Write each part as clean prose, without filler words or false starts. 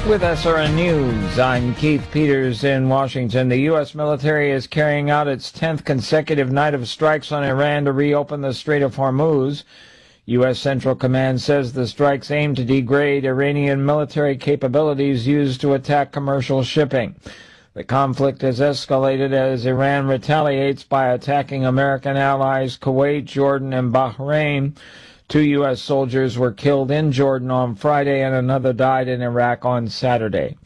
With SRN News, I'm Keith Peters in Washington. The U.S. military is carrying out its 10th consecutive night of strikes on Iran to reopen the Strait of Hormuz. U.S. Central Command says the strikes aim to degrade Iranian military capabilities used to attack commercial shipping. The conflict has escalated as Iran retaliates by attacking American allies Kuwait, Jordan, and Bahrain. 2 U.S. soldiers were killed in Jordan on Friday and another died in Iraq on Saturday.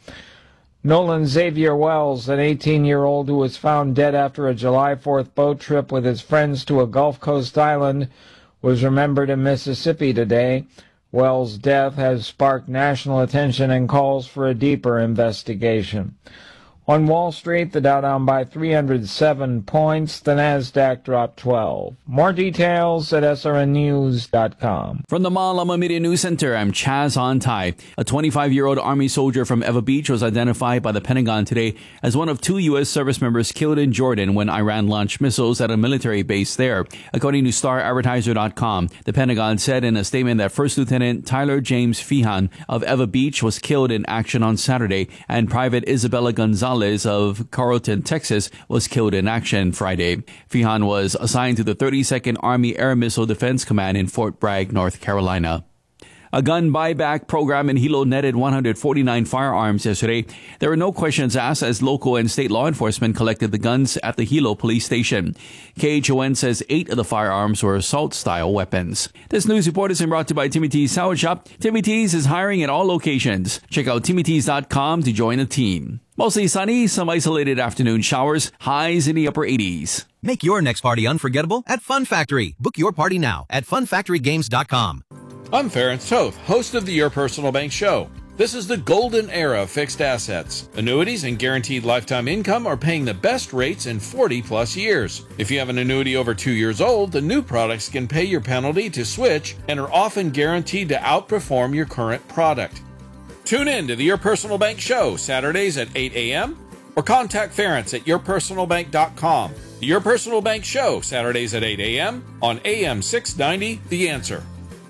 Nolan Xavier Wells, an 18-year-old who was found dead after a July 4th boat trip with his friends to a Gulf Coast island, was remembered in Mississippi today. Wells' death has sparked national attention and calls for a deeper investigation. On Wall Street, the Dow down by 307 points. The Nasdaq dropped 12. More details at srnnews.com. From the Malama Media News Center, I'm Chaz Antai. A 25-year-old Army soldier from Eva Beach was identified by the Pentagon today as one of 2 U.S. service members killed in Jordan when Iran launched missiles at a military base there. According to StarAdvertiser.com, the Pentagon said in a statement that First Lieutenant Tyler James Feehan of Eva Beach was killed in action on Saturday, and Private Isabella Gonzalez of Carrollton, Texas, was killed in action Friday. Feehan was assigned to the 32nd Army Air Missile Defense Command in Fort Bragg, North Carolina. A gun buyback program in Hilo netted 149 firearms yesterday. There were no questions asked as local and state law enforcement collected the guns at the Hilo police station. KHON says 8 of the firearms were assault-style weapons. This news report is brought to you by Timmy T's Salad Shop. Timmy T's is hiring at all locations. Check out TimmyT's.com to join the team. Mostly sunny, some isolated afternoon showers, highs in the upper 80s. Make your next party unforgettable at Fun Factory. Book your party now at funfactorygames.com. I'm Ferenc Toth, host of the Your Personal Bank Show. This is the golden era of fixed assets. Annuities and guaranteed lifetime income are paying the best rates in 40-plus years. If you have an annuity over 2 years old, the new products can pay your penalty to switch and are often guaranteed to outperform your current product. Tune in to the Your Personal Bank Show, Saturdays at 8 a.m. or contact Ferenc at yourpersonalbank.com. The Your Personal Bank Show, Saturdays at 8 a.m. on AM 690, The Answer.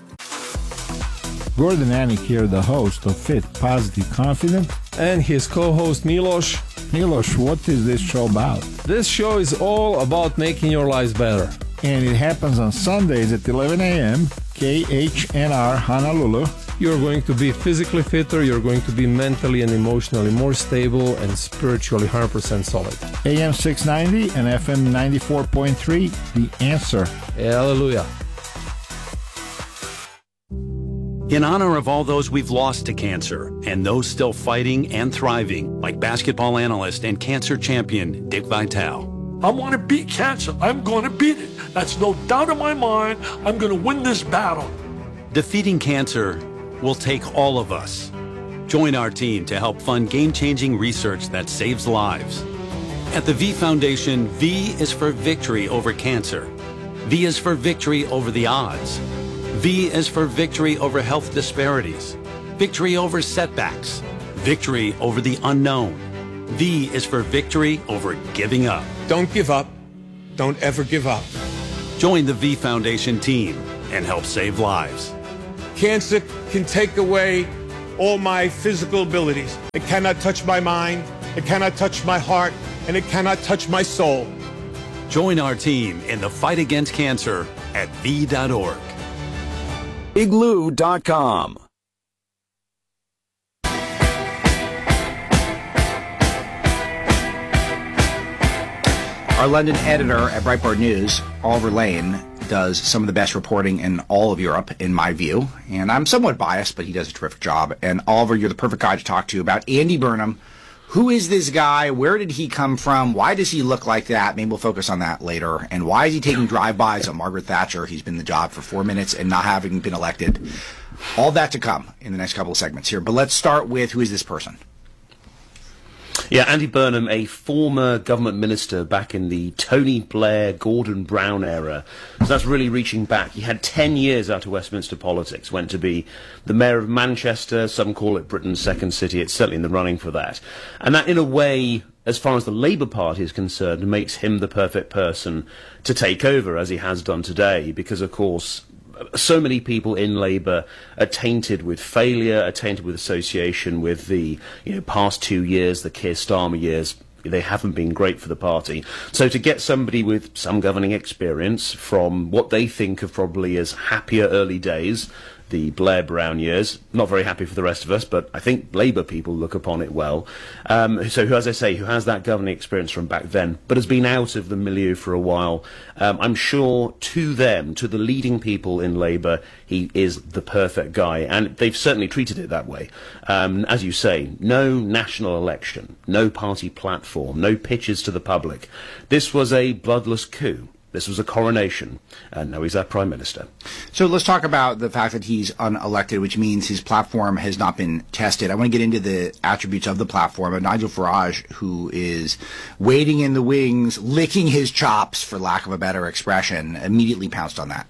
Gordon Anik here, the host of Fit, Positive, Confident. And his co-host Milos. Milos, what is this show about? This show is all about making your lives better. And it happens on Sundays at 11 a.m., KHNR Honolulu. You're going to be physically fitter, you're going to be mentally and emotionally more stable and spiritually 100% solid. AM 690 and FM 94.3, The Answer. Hallelujah. In honor of all those we've lost to cancer and those still fighting and thriving, like basketball analyst and cancer champion Dick Vitale. I want to beat cancer. I'm going to beat it. That's no doubt in my mind. I'm going to win this battle. Defeating cancer will take all of us. Join our team to help fund game-changing research that saves lives. At the V Foundation, V is for victory over cancer. V is for victory over the odds. V is for victory over health disparities, victory over setbacks, victory over the unknown. V is for victory over giving up. Don't give up. Don't ever give up. Join the V Foundation team and help save lives. Cancer can take away all my physical abilities. It cannot touch my mind, it cannot touch my heart, and it cannot touch my soul. Join our team in the fight against cancer at V.org. Igloo.com. Our London editor at Breitbart News, Oliver Lane, does some of the best reporting in all of Europe, in my view. And I'm somewhat biased, but he does a terrific job. And Oliver, you're the perfect guy to talk to about Andy Burnham. Who is this guy? Where did he come from? Why does he look like that? Maybe we'll focus on that later. And why is he taking drive-bys on Margaret Thatcher? He's been in the job for 4 minutes and not having been elected. All that to come in the next couple of segments here. But let's start with, who is this person? Yeah, Andy Burnham, a former government minister back in the Tony Blair, Gordon Brown era. So that's really reaching back. He had 10 years out of Westminster politics, went to be the mayor of Manchester. Some call it Britain's second city. It's certainly in the running for that. And that, in a way, as far as the Labour Party is concerned, makes him the perfect person to take over, as he has done today, because, of course, so many people in Labour are tainted with failure, are tainted with association with the past 2 years, the Keir Starmer years. They haven't been great for the party. So to get somebody with some governing experience from what they think of probably as happier early days, the Blair-Brown years, not very happy for the rest of us, but I think Labour people look upon it well. So who, as I say, who has that governing experience from back then, but has been out of the milieu for a while. I'm sure to them, to the leading people in Labour, he is the perfect guy, and they've certainly treated it that way. As you say, no national election, no party platform, no pitches to the public. This was a bloodless coup. This was a coronation, and now he's our Prime Minister. So let's talk about the fact that he's unelected, which means his platform has not been tested. I want to get into the attributes of the platform. And Nigel Farage, who is waiting in the wings, licking his chops, for lack of a better expression, immediately pounced on that.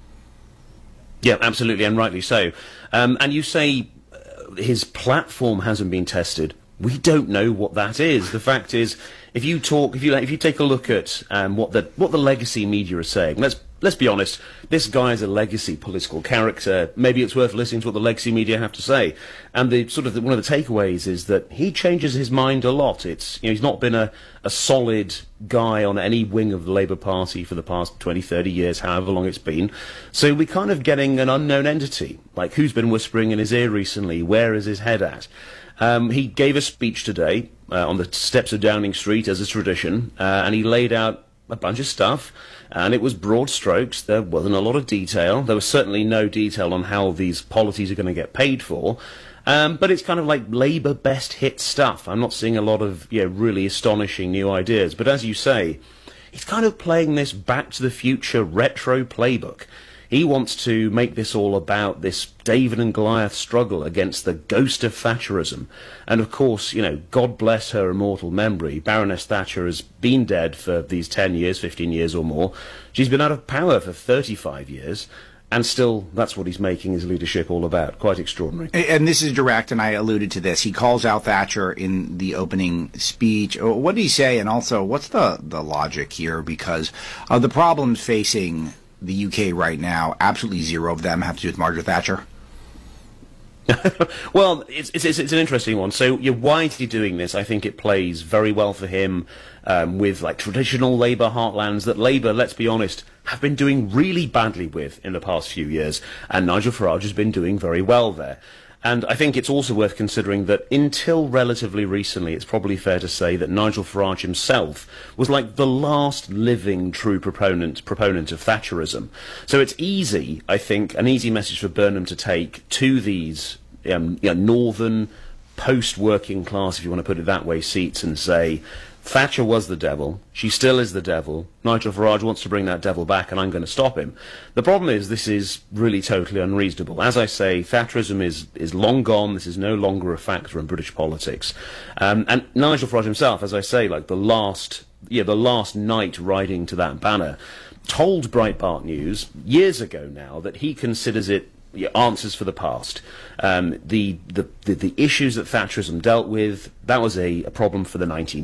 Yeah, absolutely, and rightly so. And you say his platform hasn't been tested. We don't know what that is. The fact is, if you take a look at what the legacy media are saying, let's be honest, this guy is a legacy political character. Maybe it's worth listening to what the legacy media have to say. And one of the takeaways is that he changes his mind a lot. He's not been a solid guy on any wing of the Labour Party for the past 20, 30 years, however long it's been. So we're kind of getting an unknown entity, like who's been whispering in his ear recently, where is his head at? He gave a speech today on the steps of Downing Street, as is tradition, and he laid out a bunch of stuff, and it was broad strokes. There wasn't a lot of detail. There was certainly no detail on how these policies are going to get paid for. But it's kind of like Labour best hit stuff. I'm not seeing a lot of really astonishing new ideas. But as you say, he's kind of playing this Back to the Future retro playbook. He wants to make this all about this David and Goliath struggle against the ghost of Thatcherism. And of course, God bless her immortal memory, Baroness Thatcher has been dead for these 10 years, 15 years or more. She's been out of power for 35 years. And still, that's what he's making his leadership all about. Quite extraordinary. And this is direct, and I alluded to this. He calls out Thatcher in the opening speech. What did he say? And also, what's the logic here? Because of the problems facing the UK right now, absolutely zero of them have to do with Margaret Thatcher. Well, it's an interesting one. So why is he doing this? I think it plays very well for him with traditional Labour heartlands that Labour, let's be honest, have been doing really badly with in the past few years, and Nigel Farage has been doing very well there. And I think it's also worth considering that until relatively recently, it's probably fair to say that Nigel Farage himself was like the last living true proponent of Thatcherism. So it's easy, I think, an easy message for Burnham to take to these northern, post-working class, if you want to put it that way, seats and say, Thatcher was the devil, she still is the devil, Nigel Farage wants to bring that devil back and I'm going to stop him. The problem is this is really totally unreasonable. As I say, Thatcherism is long gone, this is no longer a factor in British politics. And Nigel Farage himself, as I say, the last knight riding to that banner, told Breitbart News years ago now that he considers it answers for the past. The issues that Thatcherism dealt with, that was a problem for the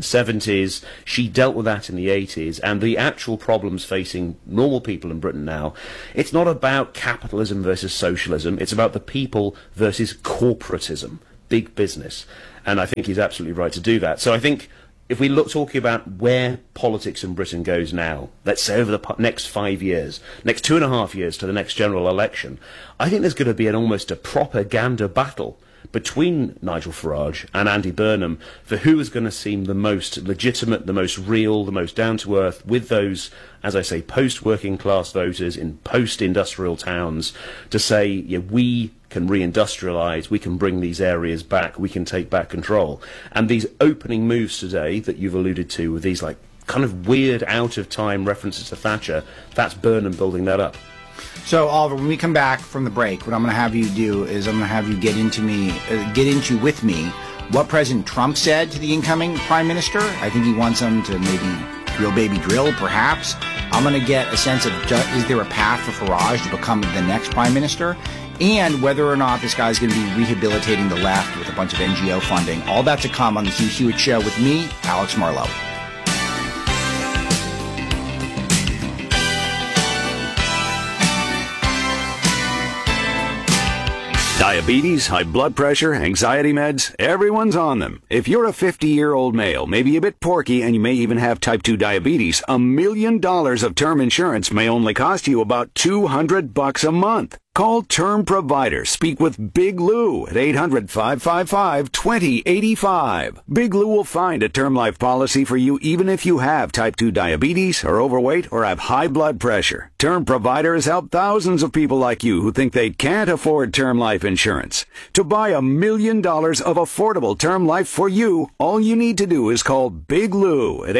1970s. She dealt with that in the 80s, and the actual problems facing normal people in Britain now, it's not about capitalism versus socialism, it's about the people versus corporatism, big business. And I think he's absolutely right to do that. So I think if we look talking about where politics in Britain goes now, let's say over the next 5 years, next 2.5 years to the next general election, I think there's going to be almost a propaganda battle between Nigel Farage and Andy Burnham for who is going to seem the most legitimate, the most real, the most down-to-earth with those, as I say, post-working class voters in post-industrial towns to say, we can reindustrialise, we can bring these areas back, we can take back control. And these opening moves today that you've alluded to with these kind of weird out-of-time references to Thatcher, that's Burnham building that up. So, Oliver, when we come back from the break, what I'm going to have you do is I'm going to have you get into with me what President Trump said to the incoming Prime Minister. I think he wants him to maybe drill baby drill, perhaps. I'm going to get a sense of is there a path for Farage to become the next Prime Minister, and whether or not this guy's going to be rehabilitating the left with a bunch of NGO funding. All that to come on the Hugh Hewitt Show with me, Alex Marlowe. Diabetes, high blood pressure, anxiety meds, everyone's on them. If you're a 50-year-old male, maybe a bit porky, and you may even have type 2 diabetes, $1 million of term insurance may only cost you about $200 a month. Call Term Provider. Speak with Big Lou at 800-555-2085. Big Lou will find a term life policy for you even if you have type 2 diabetes, are overweight, or have high blood pressure. Term Provider has helped thousands of people like you who think they can't afford term life insurance. To buy $1 million of affordable term life for you, all you need to do is call Big Lou at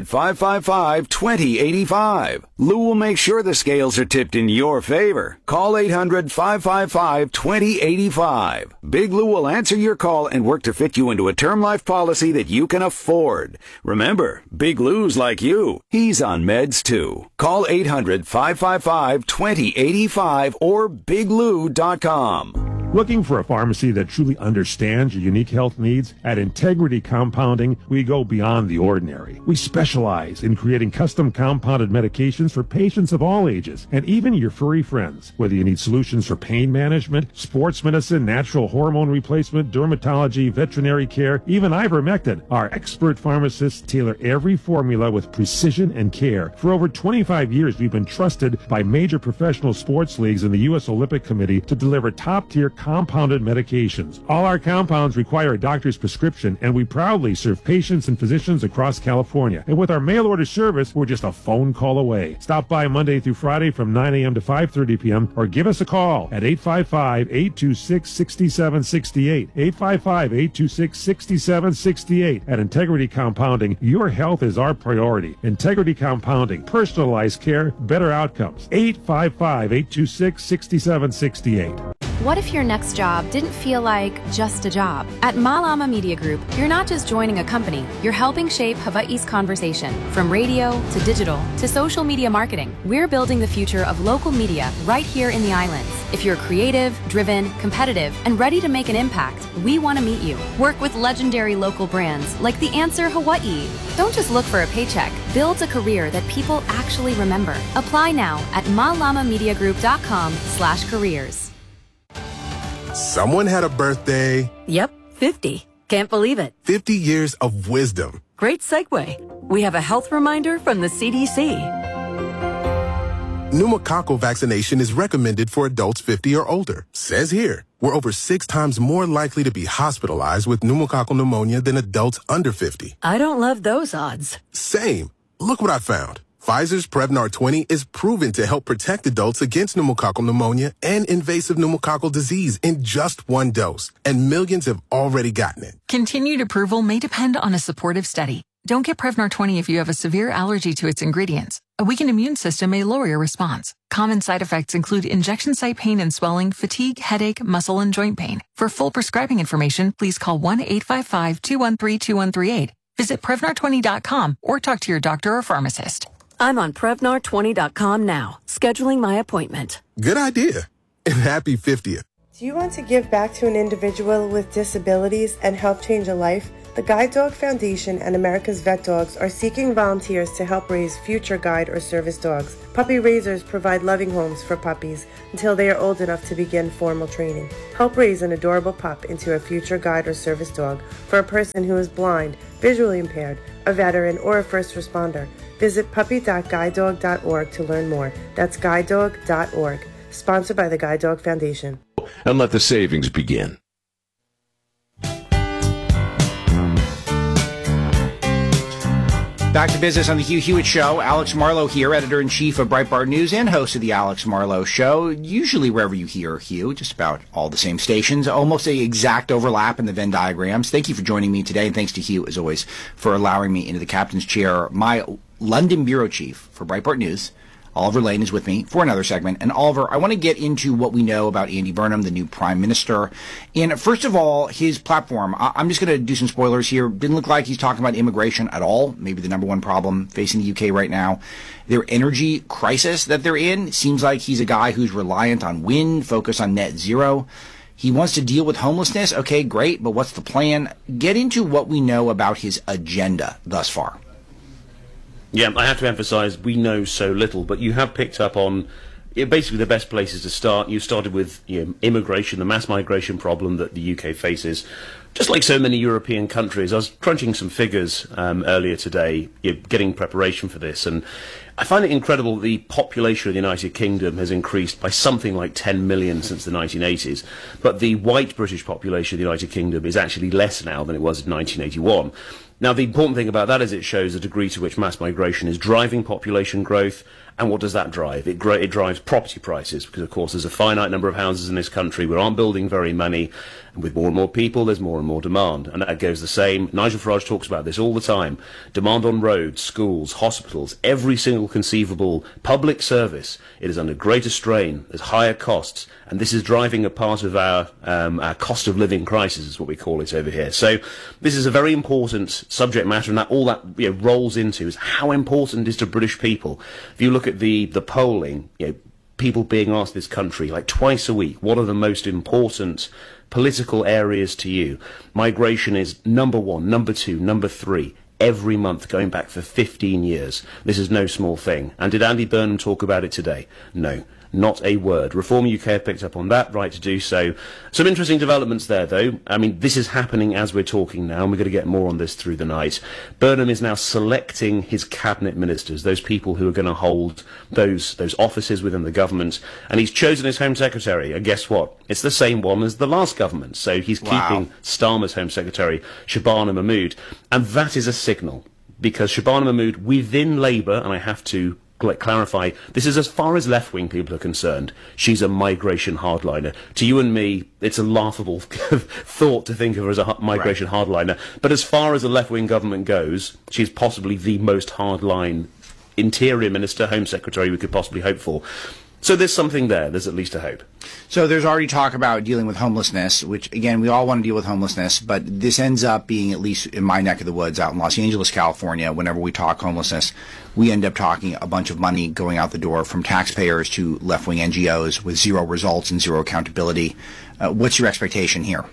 800-555-2085. Lou will make sure the scales are tipped in your favor. Call 800-555-2085. Big Lou will answer your call and work to fit you into a term life policy that you can afford. Remember, Big Lou's like you. He's on meds too. Call 800-555-2085 or biglou.com. Looking for a pharmacy that truly understands your unique health needs? At Integrity Compounding, we go beyond the ordinary. We specialize in creating custom compounded medications for patients of all ages, and even your furry friends. Whether you need solutions for pain management, sports medicine, natural hormone replacement, dermatology, veterinary care, even ivermectin, our expert pharmacists tailor every formula with precision and care. For over 25 years, we've been trusted by major professional sports leagues and the U.S. Olympic Committee to deliver top-tier compounded medications. All our compounds require a doctor's prescription, and we proudly serve patients and physicians across California. And with our mail order service, we're just a phone call away. Stop by Monday through Friday from 9 a.m. to 5:30 p.m. or give us a call at 855-826-6768. 855-826-6768. At Integrity Compounding, your health is our priority. Integrity Compounding, personalized care, better outcomes. 855-826-6768. What if your next job didn't feel like just a job? At Malama Media Group, you're not just joining a company, you're helping shape Hawaii's conversation. From radio to digital to social media marketing, we're building the future of local media right here in the islands. If you're creative, driven, competitive, and ready to make an impact, we want to meet you. Work with legendary local brands like The Answer Hawaii. Don't just look for a paycheck. Build a career that people actually remember. Apply now at malamamediagroup.com/careers. Someone had a birthday. Yep, 50. Can't believe it. 50 years of wisdom. Great segue. We have a health reminder from the CDC. Pneumococcal vaccination is recommended for adults 50 or older. Says here, we're over 6 times more likely to be hospitalized with pneumococcal pneumonia than adults under 50. I don't love those odds. Same. Look what I found. Pfizer's Prevnar 20 is proven to help protect adults against pneumococcal pneumonia and invasive pneumococcal disease in just 1 dose, and millions have already gotten it. Continued approval may depend on a supportive study. Don't get Prevnar 20 if you have a severe allergy to its ingredients. A weakened immune system may lower your response. Common side effects include injection site pain and swelling, fatigue, headache, muscle, and joint pain. For full prescribing information, please call 1-855-213-2138. Visit Prevnar20.com or talk to your doctor or pharmacist. I'm on Prevnar20.com now, scheduling my appointment. Good idea. And happy 50th. Do you want to give back to an individual with disabilities and help change a life? The Guide Dog Foundation and America's Vet Dogs are seeking volunteers to help raise future guide or service dogs. Puppy raisers provide loving homes for puppies until they are old enough to begin formal training. Help raise an adorable pup into a future guide or service dog for a person who is blind, visually impaired, a veteran, or a first responder. Visit puppy.guidedog.org to learn more. That's guidedog.org. Sponsored by the Guide Dog Foundation. And let the savings begin. Back to business on the Hugh Hewitt Show. Alex Marlowe here, editor-in-chief of Breitbart News and host of the Alex Marlowe Show. Usually wherever you hear Hugh, just about all the same stations. Almost an exact overlap in the Venn diagrams. Thank you for joining me today, and thanks to Hugh, as always, for allowing me into the captain's chair. My London bureau chief for Breitbart News, Oliver Lane, is with me for another segment. And Oliver, I want to get into what we know about Andy Burnham, the new prime minister. And first of all, his platform. I'm just going to do some spoilers here. Didn't look like he's talking about immigration at all. Maybe the number one problem facing the UK right now. Their energy crisis that they're in. Seems like he's a guy who's reliant on wind, focused on net zero. He wants to deal with homelessness. Okay, great. But what's the plan? Get into what we know about his agenda thus far. Yeah, I have to emphasise we know so little, but you have picked up on basically the best places to start. You started with immigration, the mass migration problem that the UK faces. Just like so many European countries, I was crunching some figures earlier today, getting preparation for this, and I find it incredible the population of the United Kingdom has increased by something like 10 million since the 1980s, but the white British population of the United Kingdom is actually less now than it was in 1981. Now, the important thing about that is it shows the degree to which mass migration is driving population growth. And what does that drive? It drives property prices, because, of course, there's a finite number of houses in this country. We aren't building very many. And with more and more people, there's more and more demand. And that goes the same. Nigel Farage talks about this all the time. Demand on roads, schools, hospitals, every single conceivable public service. It is under greater strain. There's higher costs. And this is driving a part of our cost of living crisis, is what we call it over here. So this is a very important subject matter, and that all that rolls into is how important it is to British people. If you look at the polling, people being asked this country like twice a week, what are the most important political areas to you? Migration is number one, number two, number three. Every month going back for 15 years. This is no small thing. And did Andy Burnham talk about it today? No. Not a word. Reform UK have picked up on that, right to do so. Some interesting developments there, though. I mean, this is happening as we're talking now, and we're going to get more on this through the night. Burnham is now selecting his cabinet ministers, those people who are going to hold those offices within the government, and he's chosen his Home Secretary, and guess what? It's the same one as the last government, so he's keeping Starmer's Home Secretary, Shabana Mahmood, and that is a signal, because Shabana Mahmood, within Labour, and I have to clarify, this is as far as left-wing people are concerned. She's a migration hardliner. To you and me, it's a laughable thought to think of her as a migration hardliner. But as far as the left-wing government goes, she's possibly the most hardline Interior Minister, Home Secretary we could possibly hope for. So there's something there. There's at least a hope. So there's already talk about dealing with homelessness, which, again, we all want to deal with homelessness, but this ends up being, at least in my neck of the woods out in Los Angeles, California, whenever we talk homelessness, we end up talking a bunch of money going out the door from taxpayers to left-wing NGOs with zero results and zero accountability. What's your expectation here?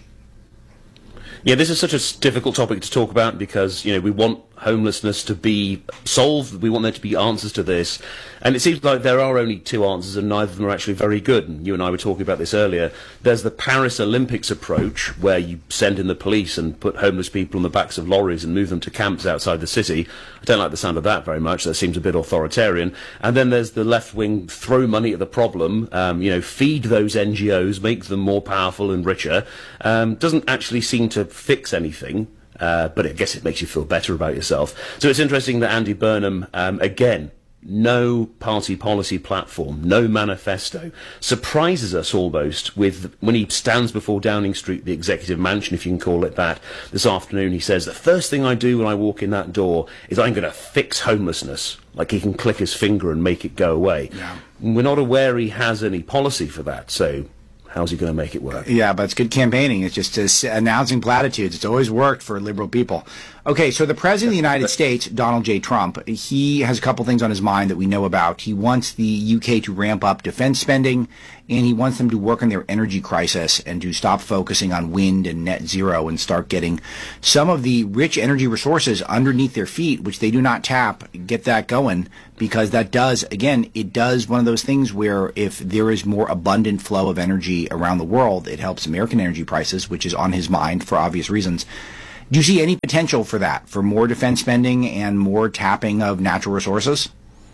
Yeah, this is such a difficult topic to talk about because, we want homelessness to be solved. We want there to be answers to this. And it seems like there are only two answers, and neither of them are actually very good. And you and I were talking about this earlier. There's the Paris Olympics approach, where you send in the police and put homeless people on the backs of lorries and move them to camps outside the city. I don't like the sound of that very much. That seems a bit authoritarian. And then there's the left-wing throw money at the problem, feed those NGOs, make them more powerful and richer. Doesn't actually seem to fix anything. But I guess it makes you feel better about yourself. So it's interesting that Andy Burnham, again, no party policy platform, no manifesto, surprises us almost with when he stands before Downing Street, the executive mansion, if you can call it that, this afternoon. He says, the first thing I do when I walk in that door is I'm going to fix homelessness. Like he can click his finger and make it go away. Yeah. We're not aware he has any policy for that, so how's he going to make it work? Yeah, but it's good campaigning. It's just announcing platitudes. It's always worked for liberal people. Okay, so the President of the United States, Donald J. Trump, he has a couple things on his mind that we know about. He wants the UK to ramp up defense spending, and he wants them to work on their energy crisis and to stop focusing on wind and net zero and start getting some of the rich energy resources underneath their feet, which they do not tap, get that going, because that does, again, it does one of those things where if there is more abundant flow of energy around the world, it helps American energy prices, which is on his mind for obvious reasons. Do you see any potential for that, for more defense spending and more tapping of natural resources?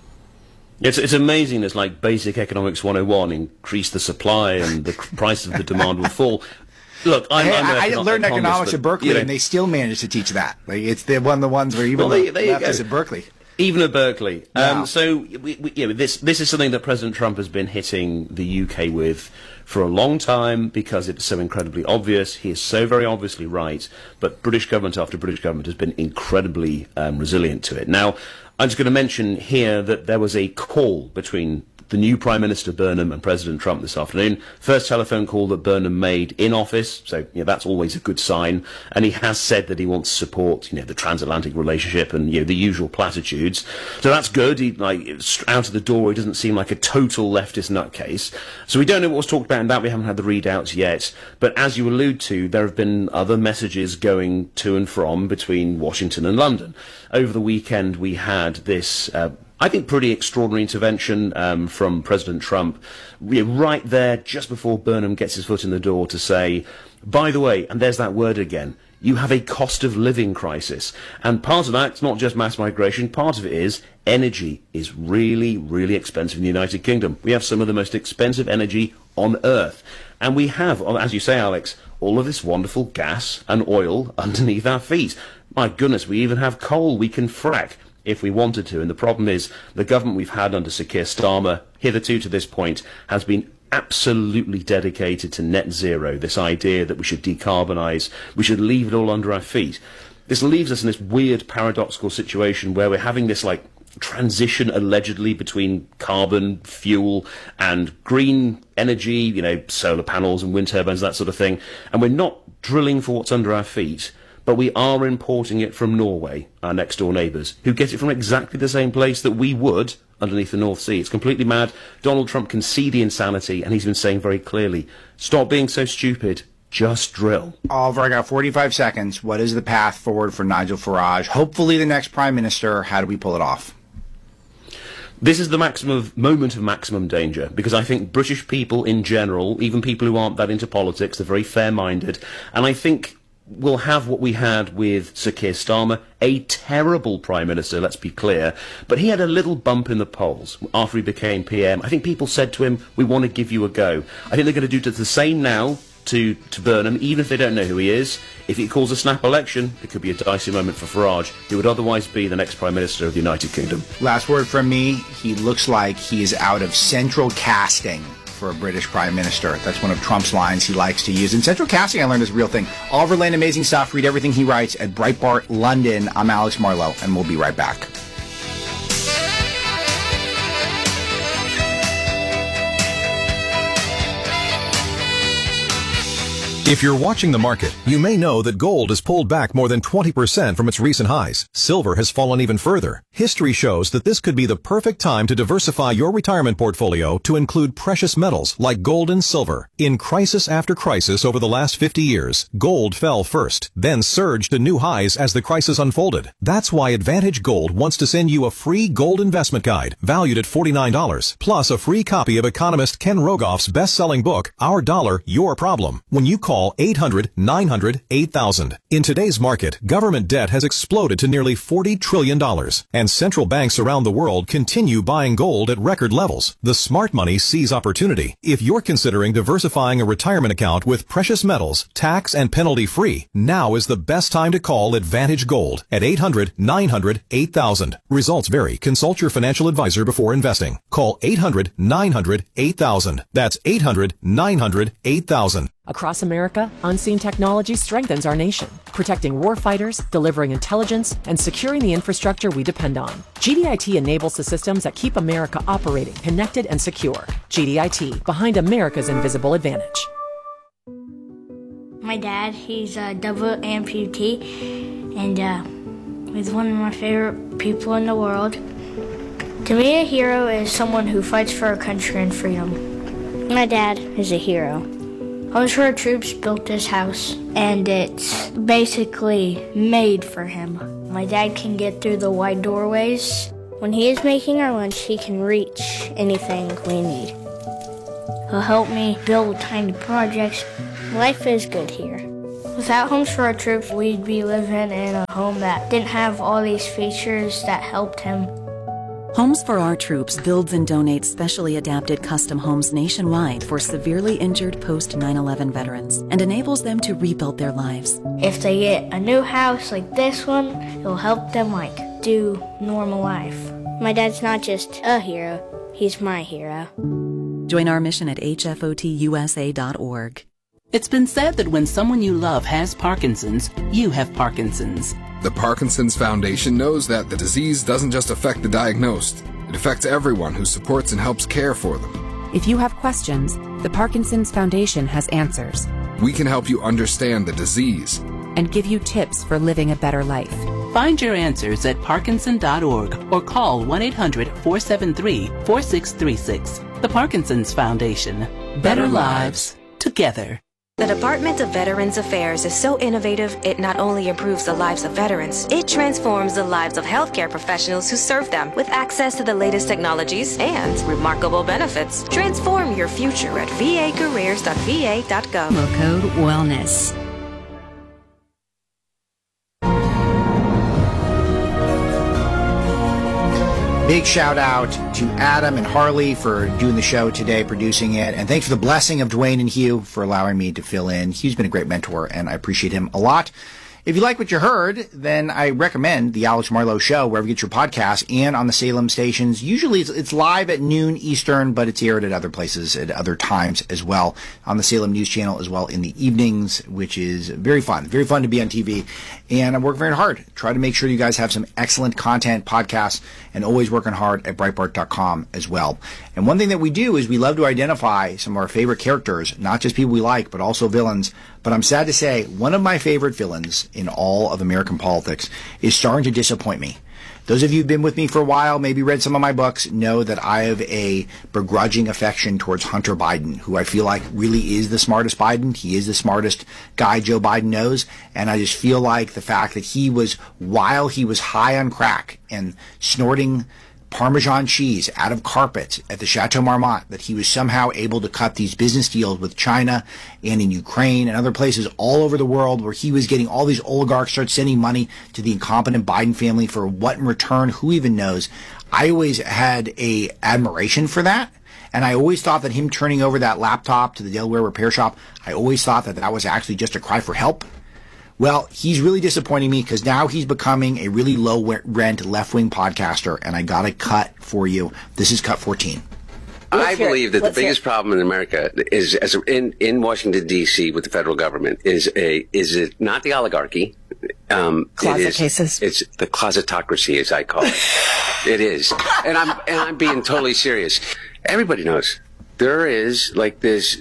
It's amazing. It's like basic economics 101, increase the supply and the price of the demand will fall. Look, I learned economics at Berkeley, and they still managed to teach that. Like, it's one of the ones where even the leftists at Berkeley. Even at Berkeley. Yeah. So this is something that President Trump has been hitting the UK with for a long time because it's so incredibly obvious. He is so very obviously right, but British government after British government has been incredibly resilient to it. Now, I'm just going to mention here that there was a call between the new Prime Minister Burnham and President Trump this afternoon. First telephone call that Burnham made in office, so that's always a good sign. And he has said that he wants to support the transatlantic relationship and the usual platitudes. So that's good. He out of the door. He doesn't seem like a total leftist nutcase. So we don't know what was talked about in that. We haven't had the readouts yet. But as you allude to, there have been other messages going to and from between Washington and London. Over the weekend, we had this I think pretty extraordinary intervention from President Trump, right there just before Burnham gets his foot in the door to say, by the way, and there's that word again, you have a cost of living crisis. And part of that's not just mass migration, part of it is energy is really, really expensive in the United Kingdom. We have some of the most expensive energy on earth. And we have, as you say, Alex, all of this wonderful gas and oil underneath our feet. My goodness, we even have coal we can frack if we wanted to. And the problem is the government we've had under Sir Keir Starmer, hitherto to this point, has been absolutely dedicated to net zero, this idea that we should decarbonise, we should leave it all under our feet. This leaves us in this weird paradoxical situation where we're having this transition allegedly between carbon, fuel and green energy, solar panels and wind turbines, that sort of thing, and we're not drilling for what's under our feet, but we are importing it from Norway, our next door neighbours, who get it from exactly the same place that we would underneath the North Sea. It's completely mad. Donald Trump can see the insanity, and he's been saying very clearly, stop being so stupid, just drill. Oliver, I got 45 seconds. What is the path forward for Nigel Farage? Hopefully the next prime minister. How do we pull it off? This is the moment of maximum danger, because I think British people in general, even people who aren't that into politics, are very fair-minded, and I think we'll have what we had with Sir Keir Starmer, a terrible Prime Minister, let's be clear, but he had a little bump in the polls after he became PM. I think people said to him, we want to give you a go. I think they're going to do the same now to Burnham, even if they don't know who he is. If he calls a snap election, it could be a dicey moment for Farage, who would otherwise be the next Prime Minister of the United Kingdom. Last word from me, he looks like he is out of central casting for a British Prime Minister. That's one of Trump's lines he likes to use. And central casting, I learned, is a real thing. Oliver Lane, amazing stuff. Read everything he writes at Breitbart London. I'm Alex Marlowe, and we'll be right back. If you're watching the market, you may know that gold has pulled back more than 20% from its recent highs. Silver has fallen even further. History shows that this could be the perfect time to diversify your retirement portfolio to include precious metals like gold and silver. In crisis after crisis over the last 50 years, gold fell first, then surged to new highs as the crisis unfolded. That's why Advantage Gold wants to send you a free gold investment guide valued at $49, plus a free copy of economist Ken Rogoff's best-selling book, Our Dollar, Your Problem, when you call 800-900-8000. In today's market, government debt has exploded to nearly $40 trillion, and central banks around the world continue buying gold at record levels. The smart money sees opportunity. If you're considering diversifying a retirement account with precious metals, tax and penalty free, now is the best time to call Advantage Gold at 800-900-8000. Results vary. Consult your financial advisor before investing. Call 800-900-8000. That's 800-900-8000. Across America, Unseen Technology strengthens our nation, protecting warfighters, delivering intelligence, and securing the infrastructure we depend on. GDIT enables the systems that keep America operating, connected, and secure. GDIT, behind America's invisible advantage. My dad, he's a double amputee, and he's one of my favorite people in the world. To me, a hero is someone who fights for our country and freedom. My dad is a hero. Homes for Our Troops built this house, and it's basically made for him. My dad can get through the wide doorways. When he is making our lunch, he can reach anything we need. He'll help me build tiny projects. Life is good here. Without Homes for Our Troops, we'd be living in a home that didn't have all these features that helped him. Homes for Our Troops builds and donates specially adapted custom homes nationwide for severely injured post-9/11 veterans and enables them to rebuild their lives. If they get a new house like this one, it'll help them do normal life. My dad's not just a hero, he's my hero. Join our mission at hfotusa.org. It's been said that when someone you love has Parkinson's, you have Parkinson's. The Parkinson's Foundation knows that the disease doesn't just affect the diagnosed. It affects everyone who supports and helps care for them. If you have questions, the Parkinson's Foundation has answers. We can help you understand the disease and give you tips for living a better life. Find your answers at Parkinson.org or call 1-800-473-4636. The Parkinson's Foundation. Better lives together. The Department of Veterans Affairs is so innovative, it not only improves the lives of veterans, it transforms the lives of healthcare professionals who serve them with access to the latest technologies and remarkable benefits. Transform your future at vacareers.va.gov. Promo code wellness. Big shout out to Adam and Harley for doing the show today, producing it. And thanks for the blessing of Dwayne and Hugh for allowing me to fill in. Hugh's been a great mentor, and I appreciate him a lot. If you like what you heard, then I recommend the Alex Marlowe Show, wherever you get your podcasts, and on the Salem stations. Usually it's live at noon Eastern, but it's aired at other places at other times as well. On the Salem News Channel as well in the evenings, which is very fun. Very fun to be on TV. And I work very hard. Try to make sure you guys have some excellent content, podcasts, and always working hard at Breitbart.com as well. And one thing that we do is we love to identify some of our favorite characters, not just people we like, but also villains. But I'm sad to say, one of my favorite villains in all of American politics is starting to disappoint me. Those of you who've been with me for a while, maybe read some of my books, know that I have a begrudging affection towards Hunter Biden, who I feel like really is the smartest Biden. He is the smartest guy Joe Biden knows. And I just feel like the fact that while he was high on crack and snorting Parmesan cheese out of carpets at the Chateau Marmont, that he was somehow able to cut these business deals with China and in Ukraine and other places all over the world where he was getting all these oligarchs start sending money to the incompetent Biden family for what in return, who even knows. I always had a admiration for that. And I always thought that him turning over that laptop to the Delaware repair shop, I always thought that that was actually just a cry for help. Well, he's really disappointing me because now he's becoming a really low-rent left-wing podcaster, and I got a cut for you. This is cut 14. I believe that the biggest problem in America is, in Washington, D.C., with the federal government, is it not the oligarchy? Closet cases. It's the closetocracy, as I call it. It is. And I'm being totally serious. Everybody knows there is like this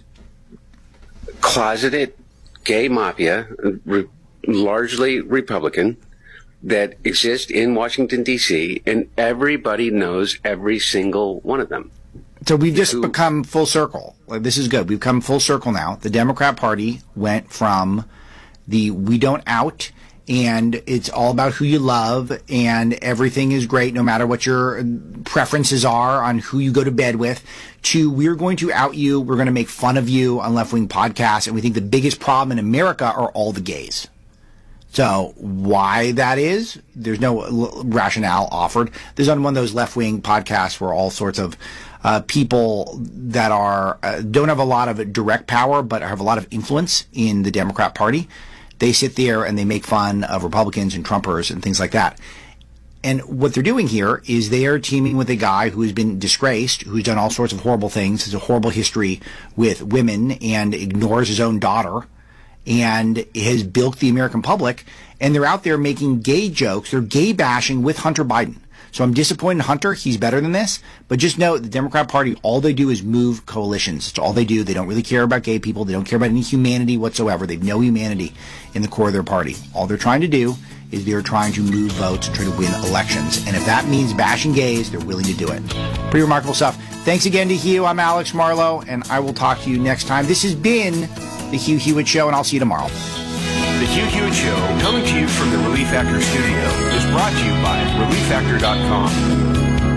closeted gay mafia, largely Republican, that exists in Washington, D.C., and everybody knows every single one of them. So we've just become full circle. This is good. We've come full circle now. The Democrat Party went from the we don't out, and it's all about who you love, and everything is great no matter what your preferences are on who you go to bed with, to we're going to out you, we're going to make fun of you on left-wing podcasts, and we think the biggest problem in America are all the gays. So why that is, there's no rationale offered. There's on one of those left-wing podcasts where all sorts of people that are don't have a lot of direct power but have a lot of influence in the Democrat Party, they sit there and they make fun of Republicans and Trumpers and things like that. And what they're doing here is they are teaming with a guy who has been disgraced, who's done all sorts of horrible things, has a horrible history with women and ignores his own daughter, and has bilked the American public, and they're out there making gay jokes. They're gay bashing with Hunter Biden. So I'm disappointed in Hunter. He's better than this. But just know the Democrat Party, all they do is move coalitions. That's all they do. They don't really care about gay people. They don't care about any humanity whatsoever. They have no humanity in the core of their party. All they're trying to do is they're trying to move votes and try to win elections. And if that means bashing gays, they're willing to do it. Pretty remarkable stuff. Thanks again to Hugh. I'm Alex Marlowe, and I will talk to you next time. This has been The Hugh Hewitt Show, and I'll see you tomorrow. The Hugh Hewitt Show, coming to you from the Relief Factor studio, is brought to you by ReliefFactor.com.